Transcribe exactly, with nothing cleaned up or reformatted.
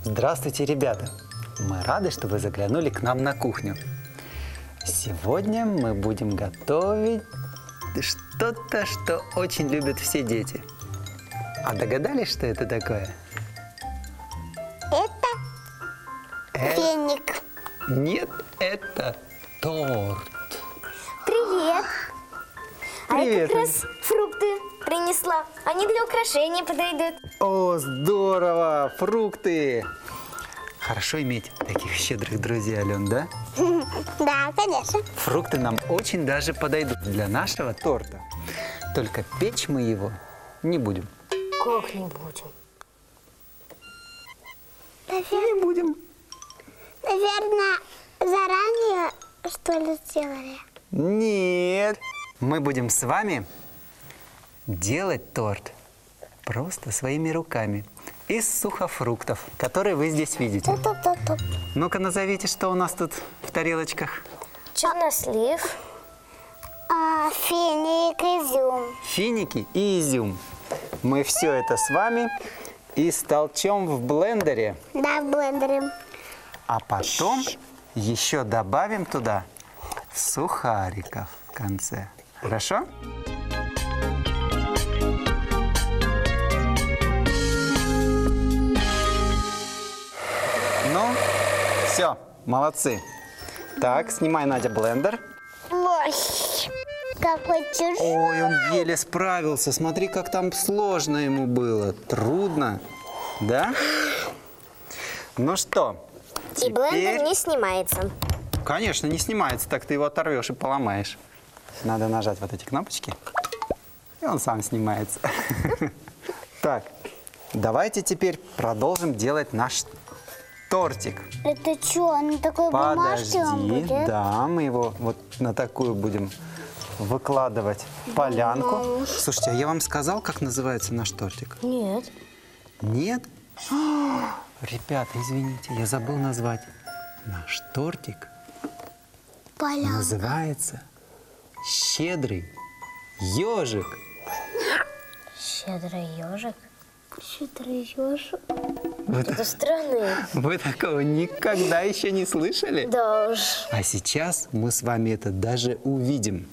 Здравствуйте, ребята! Мы рады, что вы заглянули к нам на кухню. Сегодня мы будем готовить что-то, что очень любят все дети. А догадались, что это такое? Это Э, феник. Нет, это торт. Привет. А я Привет. как раз фрукты принесла. Они для украшения подойдут. О, здорово! Фрукты! Хорошо иметь таких щедрых друзей, Ален, да? Да, конечно. Фрукты нам очень даже подойдут для нашего торта. Только печь мы его не будем. Как не будем? Не будем. Наверное, заранее, что ли, сделали? Нет. Мы будем с вами делать торт просто своими руками из сухофруктов, которые вы здесь видите. Топ-топ-топ. Ну-ка назовите, что у нас тут в тарелочках. Чернослив. А, финик, изюм. Финики и изюм. Мы все это с вами истолчем в блендере, Да, в блендере. а потом еще добавим туда сухариков в конце. Хорошо? Ну, все, молодцы. Так, снимай, Надя, блендер. Ой, какой тяжелый. Ой, он еле справился. Смотри, как там сложно ему было. Трудно. Да? Ну что? И блендер не снимается. Конечно, не снимается. Так ты его оторвешь и поломаешь. Надо нажать вот эти кнопочки. И он сам снимается. Так, давайте теперь продолжим делать наш тортик. Это что, он на такой бумажке он Подожди, будет? да, мы его вот на такую будем выкладывать полянку. Слушайте, а я вам сказал, как называется наш тортик? Нет. Нет? А, ребята, извините, я забыл назвать. Наш тортик Поля. называется «Щедрый ежик». Щедрый ежик. Щедрый ежик. Вы, Это странно. вы такого никогда еще не слышали? Да уж. А сейчас мы с вами это даже увидим.